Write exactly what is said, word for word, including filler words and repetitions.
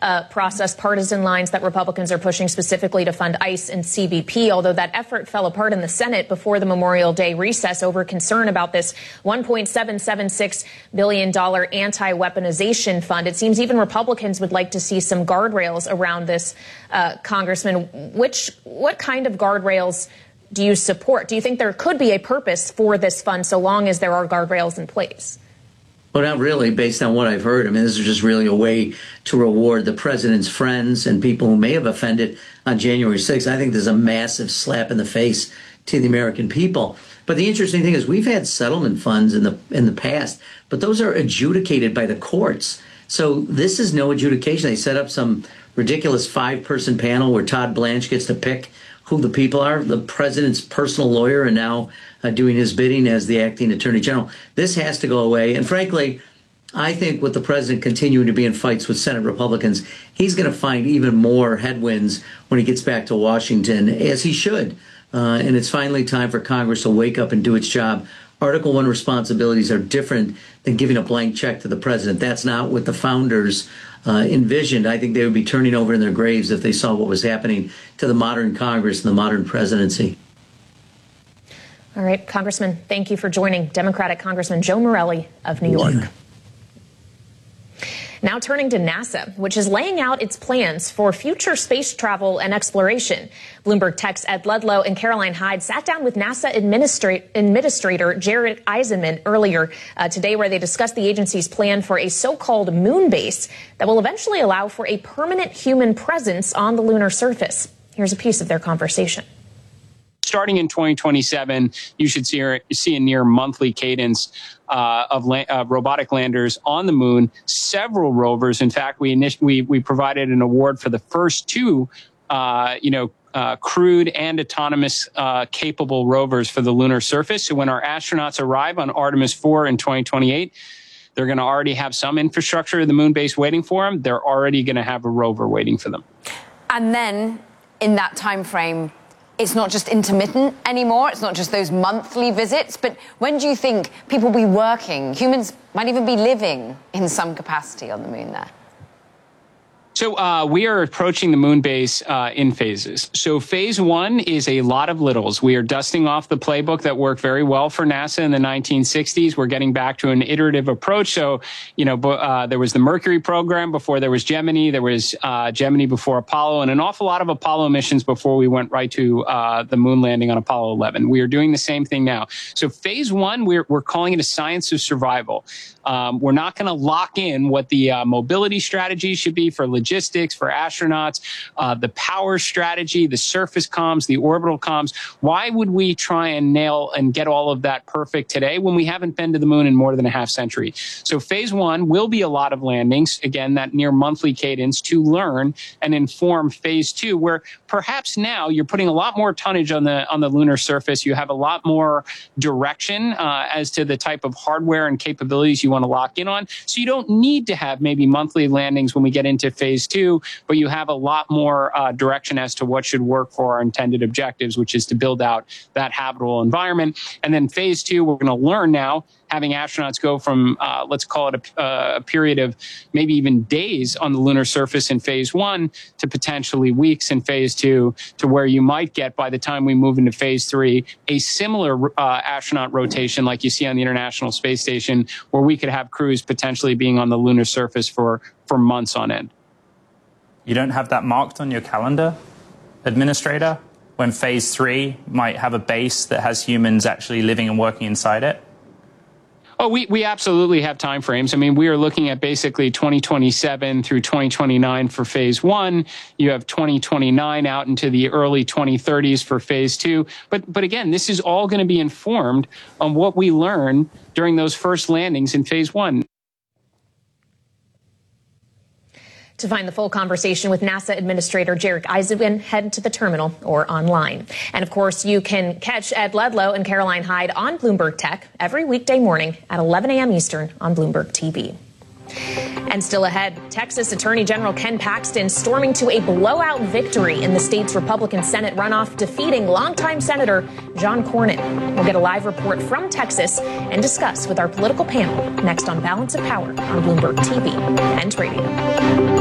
uh, process partisan lines that Republicans are pushing specifically to fund ICE and C B P, although that effort fell apart in the Senate before the Memorial Day recess over concern about this one point seven seven six billion dollars anti-weaponization fund. It seems even Republicans would like to see some guardrails around this, uh, Congressman. Which, what kind of guardrails do you support? Do you think there could be a purpose for this fund so long as there are guardrails in place? Well, not really, based on what I've heard. I mean, this is just really a way to reward the president's friends and people who may have offended on January sixth. I think there's a massive slap in the face to the American people. But the interesting thing is we've had settlement funds in the in the past, but those are adjudicated by the courts. So this is no adjudication. They set up some ridiculous five-person panel where Todd Blanche gets to pick who the people are, the president's personal lawyer, and now uh, doing his bidding as the acting attorney general. This has to go away. And frankly, I think with the president continuing to be in fights with Senate Republicans, he's going to find even more headwinds when he gets back to Washington, as he should. Uh, and it's finally time for Congress to wake up and do its job. Article One responsibilities are different than giving a blank check to the president. That's not what the founders uh, envisioned. I think they would be turning over in their graves if they saw what was happening to the modern Congress and the modern presidency. All right, Congressman, thank you for joining Democratic Congressman Joe Morelle of New York. Yeah. Now turning to NASA, which is laying out its plans for future space travel and exploration. Bloomberg Tech's Ed Ludlow and Caroline Hyde sat down with NASA administra- Administrator Jared Isaacman earlier uh, today, where they discussed the agency's plan for a so-called moon base that will eventually allow for a permanent human presence on the lunar surface. Here's a piece of their conversation. Starting in twenty twenty-seven, you should see, see a near monthly cadence uh, of la- uh, robotic landers on the moon, several rovers. In fact, we init- we, we provided an award for the first two, uh, you know, uh, crewed and autonomous uh, capable rovers for the lunar surface. So when our astronauts arrive on Artemis four in twenty twenty-eight, they're going to already have some infrastructure of the moon base waiting for them. They're already going to have a rover waiting for them. And then in that time frame, it's not just intermittent anymore. It's not just those monthly visits. But when do you think people will be working? Humans might even be living in some capacity on the moon there. So uh, we are approaching the moon base uh, in phases. So phase one is a lot of littles. We are dusting off the playbook that worked very well for NASA in the nineteen sixties. We're getting back to an iterative approach. So, you know, uh, there was the Mercury program before there was Gemini. There was uh, Gemini before Apollo, and an awful lot of Apollo missions before we went right to uh, the moon landing on Apollo eleven. We are doing the same thing now. So phase one, we're, we're calling it a science of survival. Um, we're not going to lock in what the uh, mobility strategy should be for logistics, for astronauts, uh, the power strategy, the surface comms, the orbital comms. Why would we try and nail and get all of that perfect today when we haven't been to the moon in more than a half century? So phase one will be a lot of landings, again, that near monthly cadence, to learn and inform phase two, where perhaps now you're putting a lot more tonnage on the on the lunar surface. You have a lot more direction uh, as to the type of hardware and capabilities you want to lock in on. So you don't need to have maybe monthly landings when we get into phase two, but you have a lot more uh, direction as to what should work for our intended objectives, which is to build out that habitable environment. And then phase two, we're going to learn now, having astronauts go from, uh, let's call it a, uh, a period of lasting even days on the lunar surface in phase one to potentially weeks in phase two, to where you might get, by the time we move into phase three, a similar uh, astronaut rotation like you see on the International Space Station, where we could have crews potentially being on the lunar surface for, for months on end. You don't have that marked on your calendar, Administrator, when phase three might have a base that has humans actually living and working inside it? Oh, we, we absolutely have timeframes. I mean, we are looking at basically twenty twenty-seven through twenty twenty-nine for phase one. You have twenty twenty-nine out into the early twenty thirties for phase two. But, but again, this is all going to be informed on what we learn during those first landings in phase one. To find the full conversation with NASA Administrator Jared Isaacman, head to the terminal or online. And of course, you can catch Ed Ludlow and Caroline Hyde on Bloomberg Tech every weekday morning at eleven a.m. Eastern on Bloomberg T V. And still ahead, Texas Attorney General Ken Paxton storming to a blowout victory in the state's Republican Senate runoff, defeating longtime Senator John Cornyn. We'll get a live report from Texas and discuss with our political panel next on Balance of Power on Bloomberg T V and radio.